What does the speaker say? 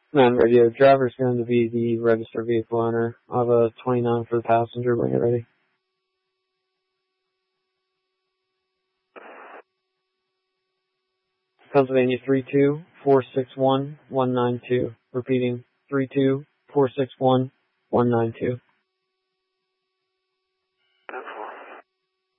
Man radio, driver's going to be the registered vehicle owner. I have a 29 for the passenger when you're ready. Pennsylvania 32461-192. Repeating, 32461-192.